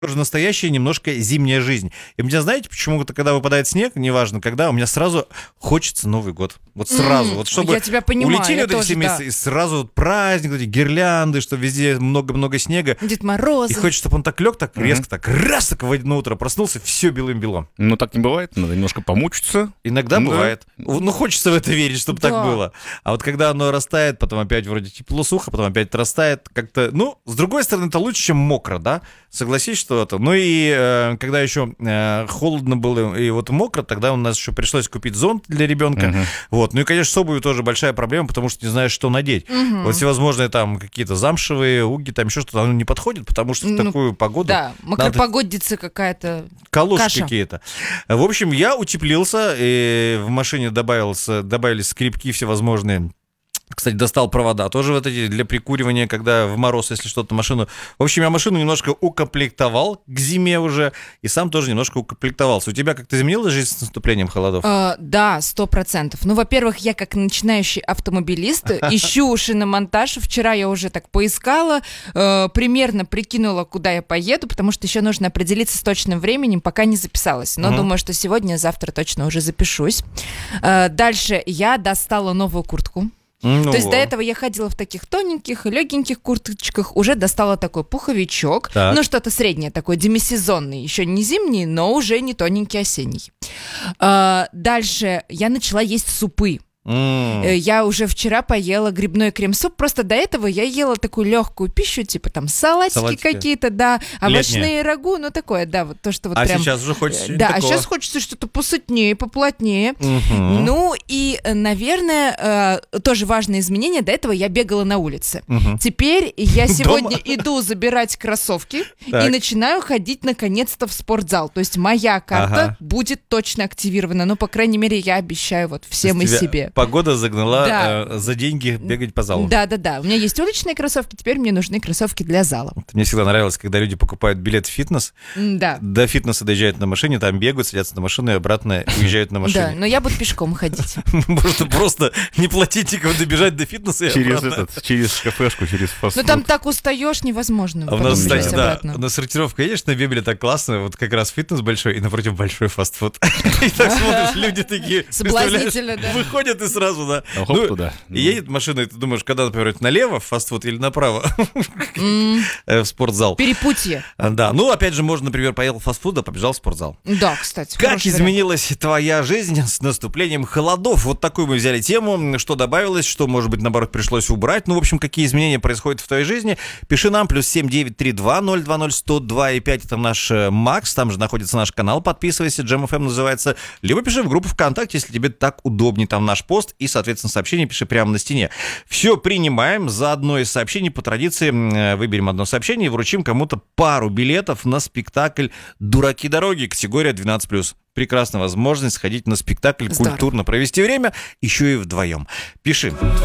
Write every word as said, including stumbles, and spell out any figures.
Тоже настоящая немножко зимняя жизнь. И мне, знаете, почему-то, когда выпадает снег, неважно когда, у меня сразу хочется Новый год. Вот сразу. Mm, вот чтобы я тебя понимаю, улетели я вот эти тоже, все месяцы, да. и сразу вот праздник, вот эти гирлянды, что везде много-много снега. Дед Мороз. И хочется, чтобы он так лег, так Мгм. резко, так раз, так в одно утро проснулся, все белым-белом. Ну, так не бывает, надо немножко помучиться. Иногда Да. бывает. Ну, хочется в это верить, чтобы Да. так было. А вот когда оно растает, потом опять вроде тепло, сухо, потом опять растает, как-то... Ну, с другой стороны, это лучше, чем мокро, да? Согласись, что это... Ну и э, когда еще э, холодно было и вот мокро, тогда у нас еще пришлось купить зонт для ребенка. Мгм. Вот. Ну и, конечно, с обувью тоже большая проблема, потому что не знаешь, что надеть. Мгм. Вот всевозможные там какие-то замшевые, уги, там еще что-то, оно не подходит, потому что в Ну, такую погоду... Да, макропогодица какая-то. Калоши Каша. какие-то. В общем, я утеплился, и в машине добавился, добавились скрипки всевозможные. Кстати, достал провода тоже вот эти для прикуривания, когда в мороз, если что-то машину... В общем, я машину немножко укомплектовал к зиме уже, и сам тоже немножко укомплектовался. У тебя как-то изменилась жизнь с наступлением холодов? Э, да, сто процентов. Ну, во-первых, я как начинающий автомобилист ищу шиномонтаж. Вчера я уже так поискала, э, примерно прикинула, куда я поеду, потому что еще нужно определиться с точным временем, пока не записалась. Но Мгм. думаю, что сегодня, завтра точно уже запишусь. Э, дальше я достала новую куртку. Ну То есть вот. до этого я ходила в таких тоненьких, легеньких курточках, уже достала такой пуховичок, Так. ну что-то среднее, такой демисезонный, еще не зимний, но уже не тоненький осенний. А, дальше я начала есть супы. М. Э, Я уже вчера поела грибной крем-суп, просто до этого я ела такую легкую пищу, типа там салатики, Салатики. какие-то, да, овощные Летние. рагу, ну такое, да, вот то, что вот А прям... сейчас уже хочется Э, Да, а такого. сейчас хочется что-то посытнее, поплотнее. Мгм. Ну и, э, наверное, э, тоже важное изменение. До этого я бегала на улице. Мгм. Теперь я сегодня Дома? иду забирать кроссовки Так. и начинаю ходить наконец-то в спортзал. То есть моя карта Ага. будет точно активирована. Ну, по крайней мере, я обещаю вот всем и Тебя себе. Погода загнала Да. э, за деньги бегать по залу. Да-да-да. У меня есть уличные кроссовки, теперь мне нужны кроссовки для зала. Мне всегда нравилось, когда люди покупают билет в фитнес, Да. до фитнеса доезжают на машине, там бегают, садятся на машину и обратно уезжают на Да, машине. но я буду пешком ходить. Можно просто не платить никому, добежать до фитнеса и Через обратно. этот, через кафешку, через Ну фастфуд. там так устаешь, невозможно. А у потом нас, бежать кстати, да, обратно. у нас сортировка, едешь на Вебеле, так классно, вот как раз фитнес большой, и напротив большой фастфуд. И так смотришь, люди такие, Соблазнительно, представляешь, да. выходят и сразу, да. А хоп Ну, туда. и едет машина, и ты думаешь, когда, например, это налево в фастфуд или направо М, э, в спортзал. Перепутье. А, Да, ну, опять же, можно, например, поел в фастфуд, а побежал в спортзал. Да, кстати. Как хороший вариант. изменилась твоя жизнь с наступлением холодов? Вот такую мы взяли тему. Что добавилось, что, может быть, наоборот, пришлось убрать. Ну, в общем, какие изменения происходят в твоей жизни? Пиши нам, плюс семь девять три два ноль два ноль сто два и пять. Это наш э, Макс, там же находится наш канал. Подписывайся, Джем эф эм называется. Либо пиши в группу ВКонтакте, если тебе так удобнее. Там наш пост и, соответственно, сообщение пиши прямо на стене. Все принимаем. За одно из сообщений по традиции э, выберем одно сообщение и вручим кому-то пару билетов на спектакль «Дураки дороги», категория двенадцать плюс. Прекрасная возможность сходить на спектакль, Здорово. культурно провести время, еще и вдвоем. Пиши.